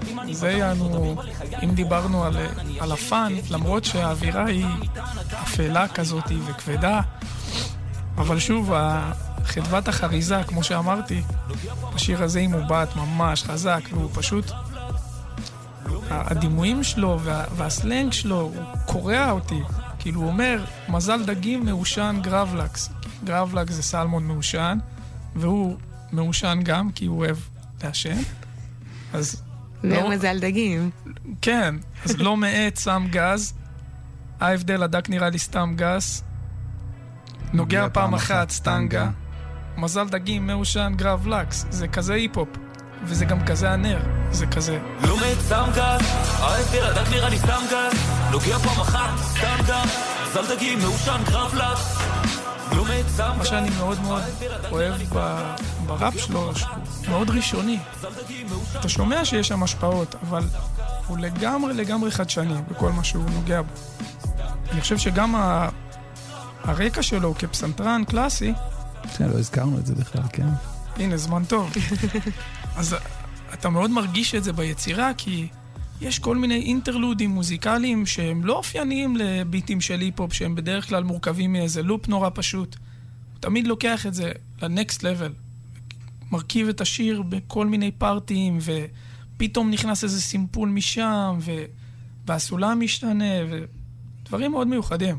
זה יענו, אם דיברנו על הפן, למרות שהאווירה היא אפלה כזאת וכבדה, אבל שוב, חדוות החריזה, כמו שאמרתי, השיר הזה היא מובעת ממש חזק, והוא פשוט, הדימויים שלו והסלנג שלו, הוא קורע אותי. כאילו הוא אומר, מזל דגים מעושן גרבלקס. גרבלקס זה סלמון מעושן, והוא מעושן גם, כי הוא אוהב לעשן. אז לא מזל דגים. כן, אז לא מעט שם גז. ההבדל, הדק נראה לי סתם גז. נוגע פעם אחת סטנגה. מזל דגים מעושן גרבלקס. זה כזה היפ-הופ. וזה גם כזה הנר. זה כזה. לא מעט שם גז. ההבדל, הדק נראה לי סתם גז. נוגע פעם אחת סטנגה. מזל דגים מעושן גרבלקס. מה שאני מאוד מאוד אוהב בראפ שלו, מאוד ראשוני. אתה שומע שיש שם השפעות, אבל הוא לגמרי חדשני בכל מה שהוא נוגע בו. אני חושב שגם הרקע שלו כפסנתרן קלאסי... לא הזכרנו את זה בכלל, כן. הנה, זמן טוב. אז אתה מאוד מרגיש את זה ביצירה, כי יש כל מיני אינטרלודים מוזיקליים שהם לא אופייניים לביטים של היפ-הופ, שהם בדרך כלל מורכבים מאיזה לופ נורא פשוט. הוא תמיד לוקח את זה לנקסט לבל, מרכיב את השיר בכל מיני פארטים, ופתאום נכנס איזה סימפול משם, והסולם משתנה, ודברים מאוד מיוחדים.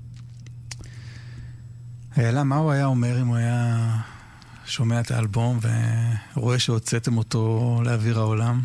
איילה, מה הוא היה אומר אם הוא היה שומע את האלבום ורואה שהוצאתם אותו לאוויר העולם?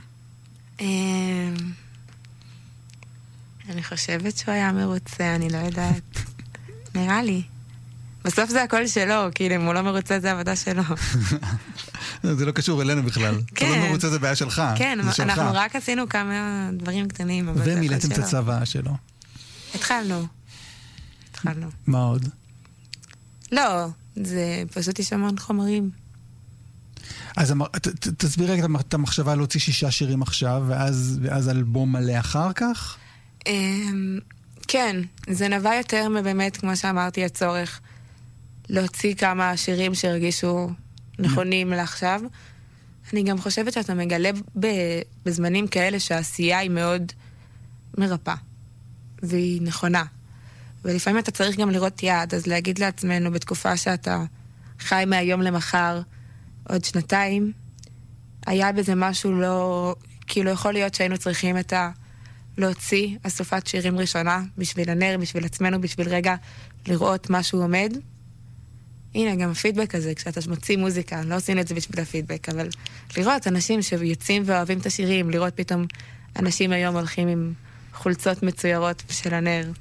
אני חושבת שהוא היה מרוצה, אני לא יודעת. נראה לי. בסוף זה הכל שלו, כאילו אם הוא לא מרוצה זה עבודה שלו. זה לא קשור אלינו בכלל. אתה לא מרוצה זה בעיה שלך. כן, אנחנו רק עשינו כמה דברים קטנים, אבל זה הכל שלו. ומילאתם את הצבא שלו. התחלנו. מה עוד? לא, זה פשוט יש המון חומרים. אז תסביר רגע את המחשבה להוציא 6 שירים עכשיו, ואז אלבום מלא אחר כך? כן, זה נבע יותר מבאמת, כמו שאמרתי, הצורך להוציא כמה שירים שהרגישו נכונים לעכשיו. אני גם חושבת שאתה מגלה בזמנים כאלה שהעשייה היא מאוד מרפא, והיא נכונה. ולפעמים אתה צריך גם לראות יעד, אז להגיד לעצמנו בתקופה שאתה חי מהיום למחר, עוד 2 היה בזה משהו לא... כאילו יכול להיות שהיינו צריכים את להוציא אסופת שירים ראשונה, בשביל הנר, בשביל עצמנו, בשביל רגע לראות משהו עומד. הנה, גם הפידבק הזה, כשאתה מוציא מוזיקה, לא עושים את זה בשביל הפידבק, אבל לראות אנשים שיוצאים ואוהבים את השירים, לראות פתאום אנשים היום הולכים עם חולצות מצוירות של הנר.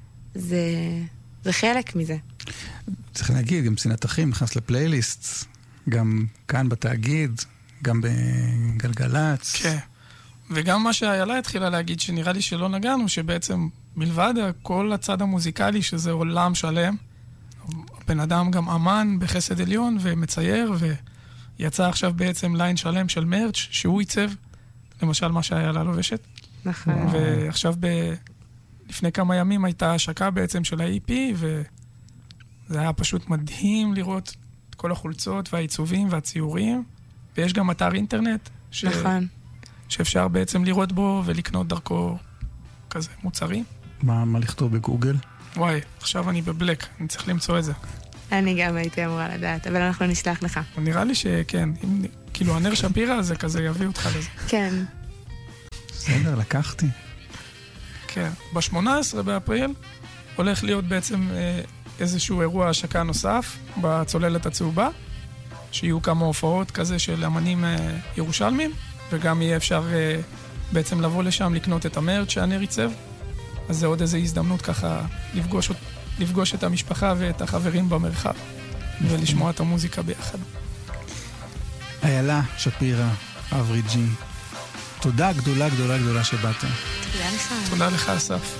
זה חלק מזה. צריך להגיד, גם סצנת אחים נכנס לפלייליסט, גם כאן בתאגיד, גם בגלגלץ. כן. וגם מה שאיילה התחילה להגיד, שנראה לי שלא נגענו, שבעצם מלבד כל הצד המוזיקלי, שזה עולם שלם, הבן אדם גם אמן בחסד עליון ומצייר, ויצא עכשיו בעצם ליין שלם של מרץ' שהוא ייצב, למשל מה שאיילה לובשת. נכון. ועכשיו לפני כמה ימים הייתה השקה בעצם של ה-EP, וזה היה פשוט מדהים לראות את כל החולצות והעיצובים והציורים, ויש גם אתר אינטרנט נכון. שאפשר בעצם לראות בו ולקנות דרכו כזה מוצרים. מה לכתוב בגוגל? וואי, עכשיו אני בבלק, אני צריך למצוא את זה. אני גם הייתי אמורה לדעת, אבל אנחנו נשלח לך. נראה לי שכן, כאילו הנר שפירה זה כזה יביא אותך לזה. כן. בסדר, לקחתי. כן, ב-18 באפריל הולך להיות בעצם איזשהו אירוע השקה נוסף בצוללת הצהובה, שיהיו כמה הופעות כזה של אמנים ירושלמים, וגם יהיה אפשר בעצם לבוא לשם לקנות את המרץ' שהנר ייצב. אז זה עוד איזו הזדמנות ככה לפגוש את המשפחה ואת החברים במרחב, ולשמוע את המוזיקה ביחד. איילה שפירה, אברי ג'י, תודה גדולה שבאתם. תודה לך. תודה לך, אסף.